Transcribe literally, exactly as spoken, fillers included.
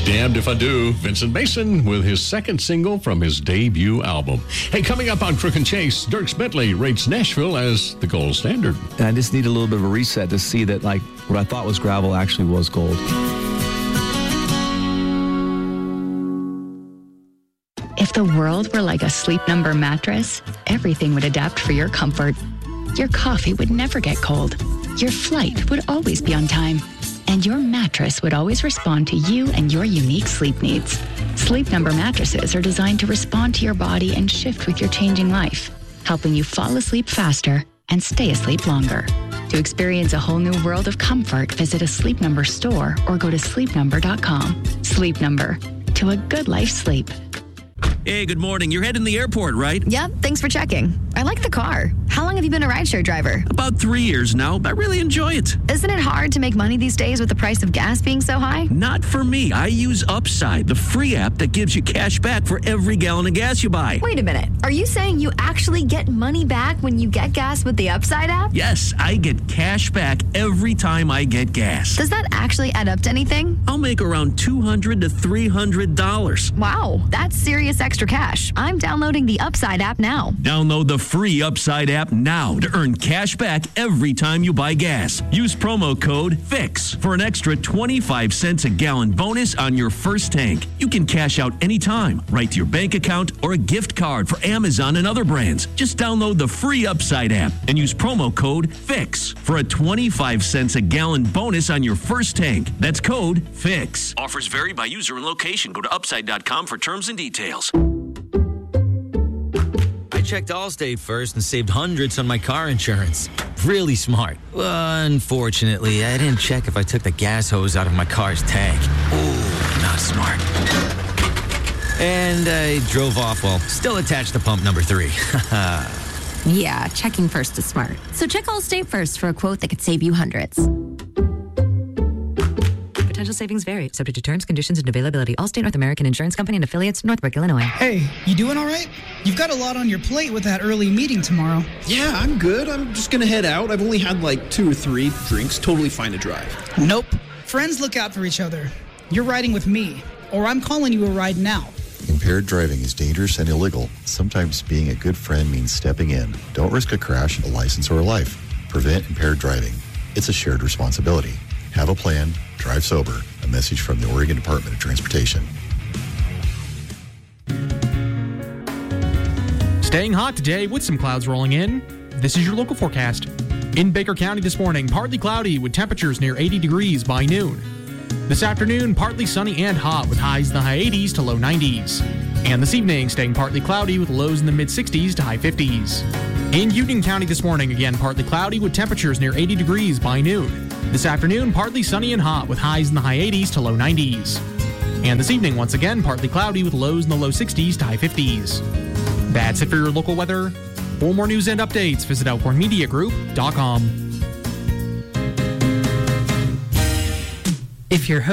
Damned If I Do. Vincent Mason with his second single from his debut album. Hey, coming up on Crook and Chase, Dierks Bentley rates Nashville as the gold standard. And I just need a little bit of a reset to see that, like, what I thought was gravel actually was gold. If the world were like a Sleep Number mattress, everything would adapt for your comfort. Your coffee would never get cold. Your flight would always be on time. And your mattress would always respond to you and your unique sleep needs. Sleep Number mattresses are designed to respond to your body and shift with your changing life, helping you fall asleep faster and stay asleep longer. To experience a whole new world of comfort, visit a Sleep Number store or go to sleep number dot com. Sleep Number. To a good life sleep. Hey, good morning. You're heading to the airport, right? Yep, thanks for checking. I like the car. How long have you been a rideshare driver? About three years now. I really enjoy it. Isn't it hard to make money these days with the price of gas being so high? Not for me. I use Upside, the free app that gives you cash back for every gallon of gas you buy. Wait a minute. Are you saying you actually get money back when you get gas with the Upside app? Yes, I get cash back every time I get gas. Does that actually add up to anything? I'll make around two hundred to three hundred dollars. Wow, that's serious extra cash. I'm downloading the Upside app now. Download the free Upside app now to earn cash back every time you buy gas. Use promo code FIX for an extra twenty-five cents a gallon bonus on your first tank. You can cash out anytime, right to your bank account or a gift card for Amazon and other brands. Just download the free Upside app and use promo code FIX for a twenty-five cents a gallon bonus on your first tank. That's code FIX. Offers vary by user and location. Go to upside dot com for terms and details. I checked Allstate first and saved hundreds on my car insurance. Really smart. Unfortunately, I didn't check if I took the gas hose out of my car's tank. Ooh, not smart. And I drove off while still attached to pump number three. Yeah, checking first is smart. So check Allstate first for a quote that could save you hundreds. Potential savings vary, subject to terms, conditions, and availability. Allstate North American Insurance Company and affiliates, Northbrook, Illinois. Hey, you doing all right? You've got a lot on your plate with that early meeting tomorrow. Yeah, I'm good. I'm just gonna head out. I've only had like two or three drinks. Totally fine to drive. Nope. Friends look out for each other. You're riding with me, or I'm calling you a ride now. Impaired driving is dangerous and illegal. Sometimes being a good friend means stepping in. Don't risk a crash, a license, or a life. Prevent impaired driving. It's a shared responsibility. Have a plan. Drive sober. A message from the Oregon Department of Transportation. Staying hot today with some clouds rolling in. This is your local forecast. In Baker County this morning, partly cloudy with temperatures near eighty degrees by noon. This afternoon, partly sunny and hot with highs in the high eighties to low nineties. And this evening, staying partly cloudy with lows in the mid sixties to high fifties. In Union County this morning, again partly cloudy with temperatures near eighty degrees by noon. This afternoon, partly sunny and hot with highs in the high eighties to low nineties. And this evening, once again, partly cloudy with lows in the low sixties to high fifties. That's it for your local weather. For more news and updates, visit elkhorn media group dot com. If you're